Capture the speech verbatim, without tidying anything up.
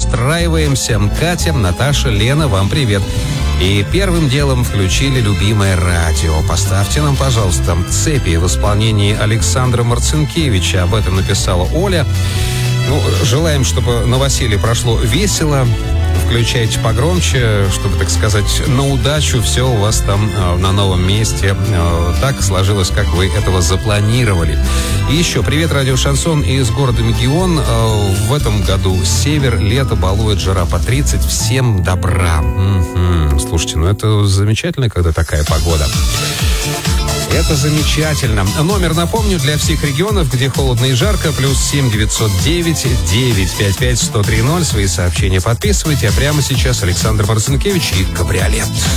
настраиваемся. Катя, Наташа, Лена, вам привет. И первым делом включили любимое радио. Поставьте нам, пожалуйста, «Цепи» в исполнении Александра Марцинкевича. Об этом написала Оля. Ну, желаем, чтобы новоселье прошло весело. Включайте погромче, чтобы, так сказать, на удачу все у вас там э, на новом месте э, так сложилось, как вы этого запланировали. И еще привет, радио «Шансон» из города Мегион. Э, в этом году север, лето, балует жара по тридцать. Всем добра. М-м-м. Слушайте, ну это замечательно, когда такая погода. Это замечательно. Номер, напомню, для всех регионов, где холодно и жарко, плюс семь девятьсот девять девятьсот пятьдесят пять сто тридцать. Свои сообщения подписывайте. А прямо сейчас Александр Марцинкевич и «Кабриолет».